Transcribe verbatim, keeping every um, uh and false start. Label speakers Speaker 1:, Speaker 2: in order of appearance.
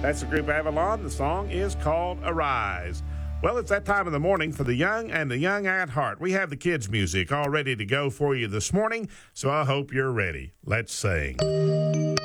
Speaker 1: That's the group Avalon. The song is called Arise. Well, it's that time of the morning for the young and the young at heart. We have the kids' music all ready to go for you this morning, so I hope you're ready. Let's sing.